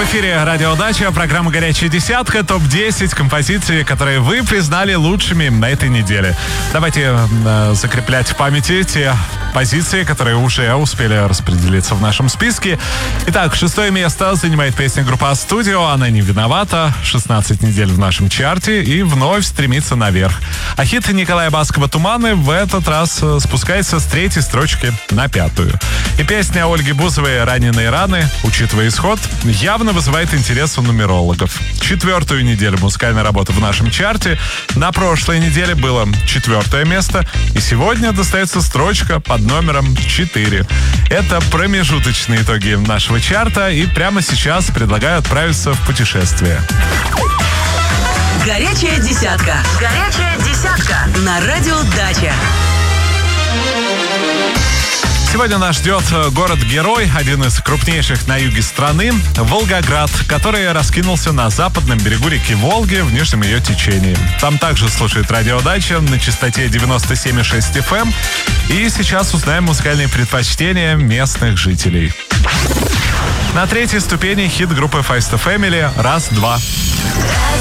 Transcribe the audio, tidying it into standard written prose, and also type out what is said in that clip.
В эфире «Радио Дача», программа «Горячая десятка», топ-10 композиций, которые вы признали лучшими на этой неделе. Давайте закреплять в памяти те позиции, которые уже успели распределиться в нашем списке. Итак, 6 место занимает песня группы А-Студио «Она не виновата». 16 недель в нашем чарте и вновь стремится наверх. А хит Николая Баскова «Туманы» в этот раз спускается с 3-й строчки на 5-ю. И песня Ольги Бузовой «Раненые раны», учитывая исход, явно вызывает интерес у нумерологов. 4-ю неделю музыкальной работы в нашем чарте. На прошлой неделе было 4-е место. И сегодня достается строчка под номером 4. Это промежуточные итоги нашего чарта. И прямо сейчас предлагаю отправиться в путешествие. Горячая десятка. Горячая десятка. На радио Дача. Сегодня нас ждет город-герой, один из крупнейших на юге страны, Волгоград, который раскинулся на западном берегу реки Волги в нижнем ее течении. Там также слушает «Радио Дача» на частоте 97,6 FM. И сейчас узнаем музыкальные предпочтения местных жителей. На 3-й ступени хит группы Feist Family «Раз-два».